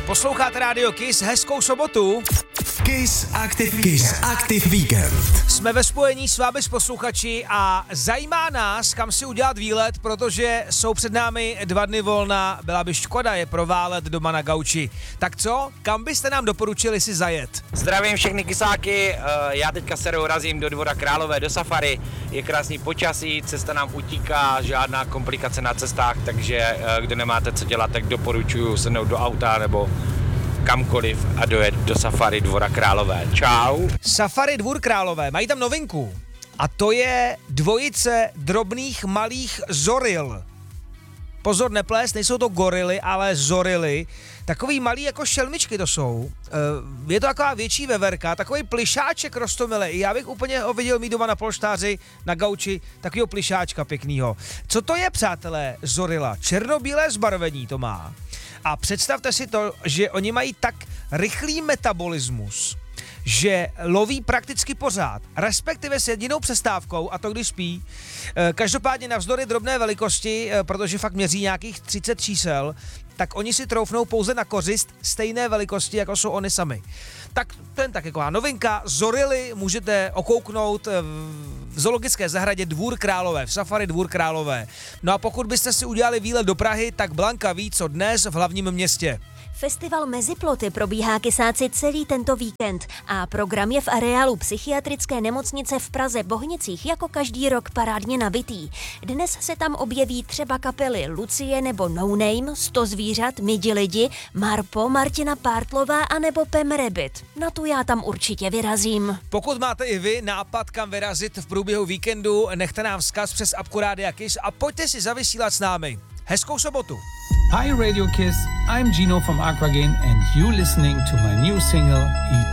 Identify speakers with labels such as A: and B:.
A: Posloucháte Radio Kiss, hezkou sobotu.
B: Kiss Active Weekend.
A: Jsme ve spojení s vámi s posluchači a zajímá nás, kam si udělat výlet, protože jsou před námi 2 dny volna, byla by škoda je proválet doma na gauči. Tak co, kam byste nám doporučili si zajet?
C: Zdravím všechny kysáky, já teďka se dorazím do Dvora Králové, do safari, je krásný počasí, cesta nám utíká, žádná komplikace na cestách, takže kdo nemáte co dělat, tak doporučuji sednout do auta nebo kamkoliv a dojet do safari Dvora Králové. Čau.
A: Safari Dvůr Králové, mají tam novinku a to je dvojice drobných malých zoril. Pozor, neplést, nejsou to gorily, ale zorily. Takový malý jako šelmičky to jsou. Je to taková větší veverka, takový plišáček roztomilej. Já bych úplně ho viděl mít doma na polštáři, na gauči, takovýho plišáčka pěknýho. Co to je, přátelé, zorila? Černobílé zbarvení to má. A představte si to, že oni mají tak rychlý metabolismus, že loví prakticky pořád, respektive s jedinou přestávkou, a to když spí. Každopádně navzdory drobné velikosti, protože fakt měří nějakých 30 čísel, tak oni si troufnou pouze na kořist stejné velikosti, jako jsou oni sami. Tak to je tak taková novinka. Zorily můžete okouknout v zoologické zahradě Dvůr Králové, v safari Dvůr Králové. No a pokud byste si udělali výlet do Prahy, tak Blanka ví, co dnes v hlavním městě.
D: Festival Meziploty probíhá kysáci celý tento víkend a program je v areálu psychiatrické nemocnice v Praze Bohnicích jako každý rok parádně nabitý. Dnes se tam objeví třeba kapely Lucie nebo No Name, 100 zvířat, Midi lidi, Marpo, Martina Pártlová a nebo Pem Rabbit. Na tu já tam určitě vyrazím.
A: Pokud máte i vy nápad, kam vyrazit v průběhu víkendu, nechte nám vzkaz přes apku Rádia Kiss a pojďte si zavysílat s námi. Hezkou sobotu.
E: Hi Radio Kiss, I'm Gino from Aquagen and you listening to my new single